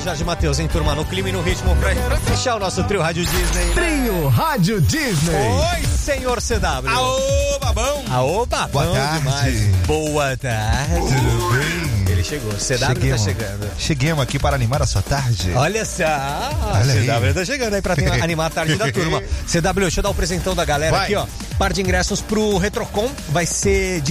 Jorge Matheus, hein, turma? No clima e no ritmo pra fechar o nosso trio Rádio Disney. Trio Rádio Disney. Oi, senhor CW. Aô, babão. Aô, babão. Boa tarde. Demais. Boa tarde. Tudo bem? Ele chegou. CW tá chegando. Cheguemos aqui para animar a sua tarde. Olha só. Olha CW aí. tá chegando aí pra animar a tarde da turma. CW, deixa eu dar o presentão da galera aqui, ó. Par de ingressos pro Retrocon. Vai ser